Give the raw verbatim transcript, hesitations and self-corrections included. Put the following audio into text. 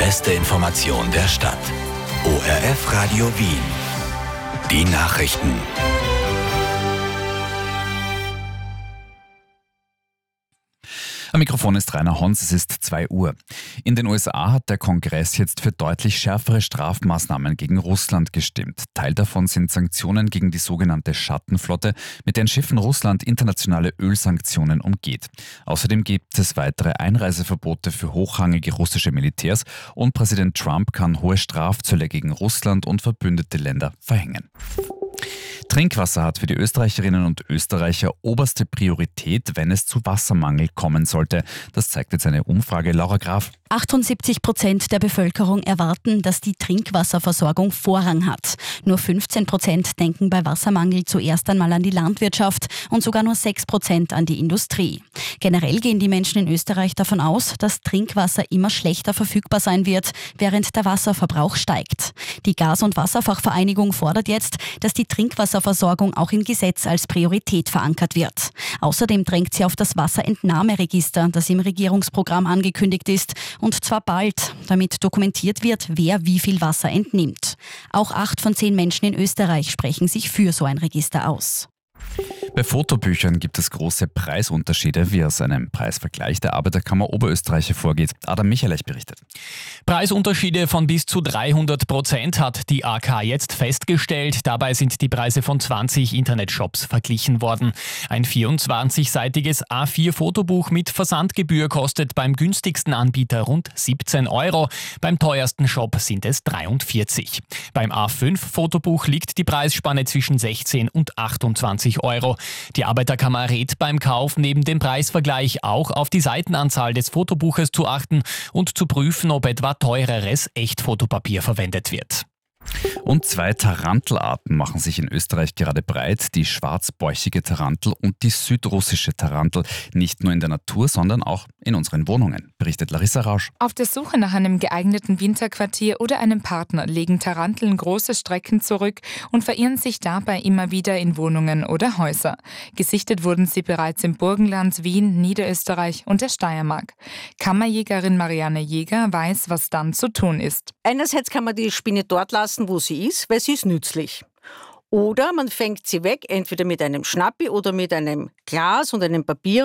beste Information der Stadt. O R F Radio Wien. Die Nachrichten. Am Mikrofon ist Rainer Hons, es ist zwei Uhr. In den U S A hat der Kongress jetzt für deutlich schärfere Strafmaßnahmen gegen Russland gestimmt. Teil davon sind Sanktionen gegen die sogenannte Schattenflotte, mit deren Schiffen Russland internationale Ölsanktionen umgeht. Außerdem gibt es weitere Einreiseverbote für hochrangige russische Militärs und Präsident Trump kann hohe Strafzölle gegen Russland und verbündete Länder verhängen. Trinkwasser hat für die Österreicherinnen und Österreicher oberste Priorität, wenn es zu Wassermangel kommen sollte. Das zeigt jetzt eine Umfrage. Laura Graf. achtundsiebzig Prozent der Bevölkerung erwarten, dass die Trinkwasserversorgung Vorrang hat. Nur fünfzehn Prozent denken bei Wassermangel zuerst einmal an die Landwirtschaft und sogar nur sechs Prozent an die Industrie. Generell gehen die Menschen in Österreich davon aus, dass Trinkwasser immer schlechter verfügbar sein wird, während der Wasserverbrauch steigt. Die Gas- und Wasserfachvereinigung fordert jetzt, dass die Trinkwasserversorgung auch im Gesetz als Priorität verankert wird. Außerdem drängt sie auf das Wasserentnahmeregister, das im Regierungsprogramm angekündigt ist, und zwar bald, damit dokumentiert wird, wer wie viel Wasser entnimmt. Auch acht von zehn Menschen in Österreich sprechen sich für so ein Register aus. Bei Fotobüchern gibt es große Preisunterschiede, wie aus einem Preisvergleich der Arbeiterkammer Oberösterreich hervorgeht. Adam Michalech berichtet. Preisunterschiede von bis zu dreihundert Prozent hat die A K jetzt festgestellt. Dabei sind die Preise von zwanzig Internetshops verglichen worden. Ein vierundzwanzigseitiges A vier Fotobuch mit Versandgebühr kostet beim günstigsten Anbieter rund siebzehn Euro. Beim teuersten Shop sind es dreiundvierzig. Beim A fünf Fotobuch liegt die Preisspanne zwischen sechzehn und achtundzwanzig Euro. Die Arbeiterkammer rät beim Kauf neben dem Preisvergleich auch auf die Seitenanzahl des Fotobuches zu achten und zu prüfen, ob etwa teureres Echtfotopapier verwendet wird. Und zwei Tarantelarten machen sich in Österreich gerade breit, die schwarzbäuchige Tarantel und die südrussische Tarantel. Nicht nur in der Natur, sondern auch in unseren Wohnungen, berichtet Larissa Rausch. Auf der Suche nach einem geeigneten Winterquartier oder einem Partner legen Taranteln große Strecken zurück und verirren sich dabei immer wieder in Wohnungen oder Häuser. Gesichtet wurden sie bereits im Burgenland, Wien, Niederösterreich und der Steiermark. Kammerjägerin Marianne Jäger weiß, was dann zu tun ist. Einerseits kann man die Spinne dort lassen, wo sie ist, weil sie ist nützlich. Oder man fängt sie weg, entweder mit einem Schnappi oder mit einem Glas und einem Papier.